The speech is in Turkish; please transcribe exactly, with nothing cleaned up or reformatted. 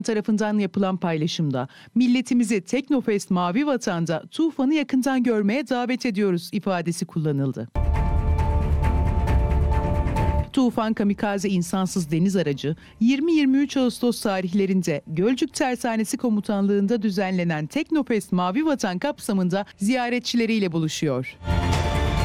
tarafından yapılan paylaşımda milletimizi Teknofest Mavi Vatan'da tufanı yakından görmeye davet ediyoruz ifadesi kullanıldı. Tufan kamikaze insansız deniz aracı yirmi yirmi üç Ağustos tarihlerinde Gölcük Tersanesi Komutanlığı'nda düzenlenen Teknofest Mavi Vatan kapsamında ziyaretçileriyle buluşuyor.